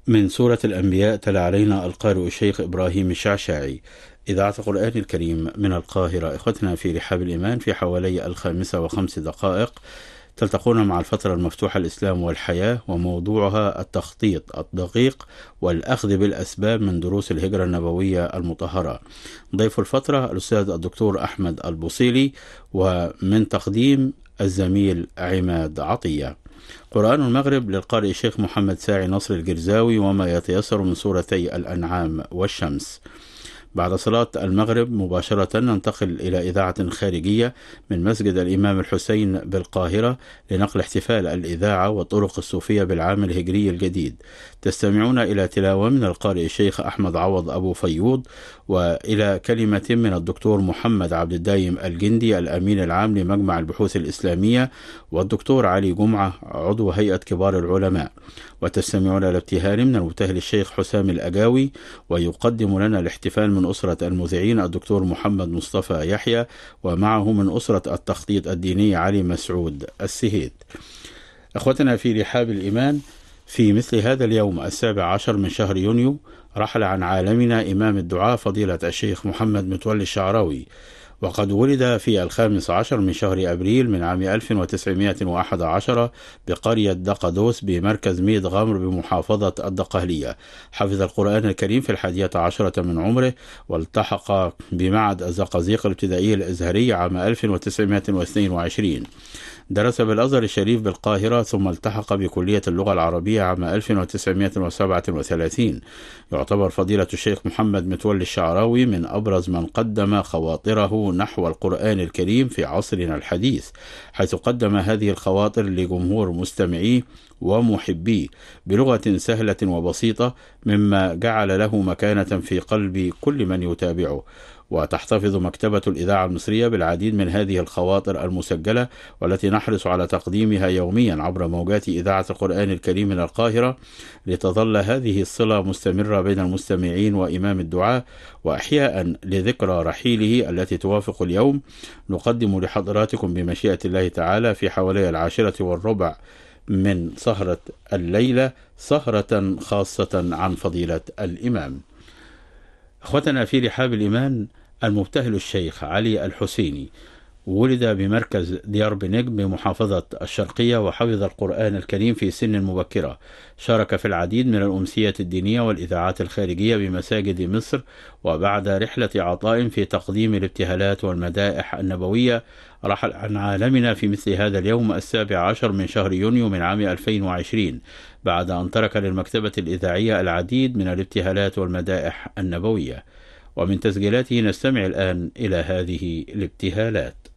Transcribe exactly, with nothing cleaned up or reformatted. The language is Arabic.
من سورة الأنبياء تلا علينا القارئ الشيخ إبراهيم الشعشاعي. إذاعة القرآن الكريم من القاهرة. إخوتنا في رحاب الإيمان، في حوالي الخامسة وخمس دقائق تلتقون مع الفترة المفتوحة الإسلام والحياة، وموضوعها التخطيط الدقيق والأخذ بالأسباب من دروس الهجرة النبوية المطهرة. ضيف الفترة الأستاذ الدكتور أحمد البوصيلي، ومن تقديم الزميل عماد عطية. قرآن المغرب للقارئ الشيخ محمد ساعي نصر الجرزاوي، وما يتيسر من سورتي الأنعام والشمس. بعد صلاة المغرب مباشرة ننتقل إلى إذاعة خارجية من مسجد الإمام الحسين بالقاهرة لنقل احتفال الإذاعة والطرق الصوفية بالعام الهجري الجديد. تستمعون إلى تلاوة من القارئ الشيخ أحمد عوض أبو فيوض، وإلى كلمة من الدكتور محمد عبد الدايم الجندي الأمين العام لمجمع البحوث الإسلامية، والدكتور علي جمعة عضو هيئة كبار العلماء. وتستمعون إلى ابتهال من المبتهل الشيخ حسام الأجاوي، ويقدم لنا الاحتفال من أسرة المذيعين الدكتور محمد مصطفى يحيى، ومعه من أسرة التخطيط الديني علي مسعود السهيد. أخوتنا في رحاب الإيمان، في مثل هذا اليوم السابع عشر من شهر يونيو رحل عن عالمنا إمام الدعاء فضيلة الشيخ محمد متولي الشعراوي، وقد ولد في الخامس عشر من شهر أبريل من عام ألف وتسعمائة وأحد عشر بقرية دقدوس بمركز ميد غامر بمحافظة الدقهلية. حفظ القرآن الكريم في الحادية عشرة من عمره، والتحق بمعهد الزقازيق الابتدائي الأزهري عام ألف وتسعمائة واثنين وعشرين. درس بالأزهر الشريف بالقاهرة، ثم التحق بكلية اللغة العربية عام ألف وتسعمائة وسبعة وثلاثين. يعتبر فضيلة الشيخ محمد متولي الشعراوي من أبرز من قدم خواطره نحو القرآن الكريم في عصرنا الحديث، حيث قدم هذه الخواطر لجمهور مستمعيه ومحبيه بلغة سهلة وبسيطة، مما جعل له مكانة في قلب كل من يتابعه. وتحتفظ مكتبة الإذاعة المصرية بالعديد من هذه الخواطر المسجلة، والتي نحرص على تقديمها يوميا عبر موجات إذاعة القرآن الكريم من القاهرة، لتظل هذه الصلة مستمرة بين المستمعين وإمام الدعاء. وأحياء لذكرى رحيله التي توافق اليوم، نقدم لحضراتكم بمشيئة الله تعالى في حوالي العاشرة والربع من سهرة الليلة سهرة خاصة عن فضيلة الإمام. أخوتنا في رحاب الإيمان، المبتهل الشيخ علي الحسيني ولد بمركز ديار بنجم بمحافظة الشرقية، وحفظ القرآن الكريم في سن مبكرة. شارك في العديد من الأمسيات الدينية والإذاعات الخارجية بمساجد مصر، وبعد رحلة عطاء في تقديم الابتهالات والمدائح النبوية رحل عن عالمنا في مثل هذا اليوم السابع عشر من شهر يونيو من عام ألفين وعشرين، بعد أن ترك للمكتبة الإذاعية العديد من الابتهالات والمدائح النبوية. ومن تسجيلاته نستمع الآن إلى هذه الابتهالات.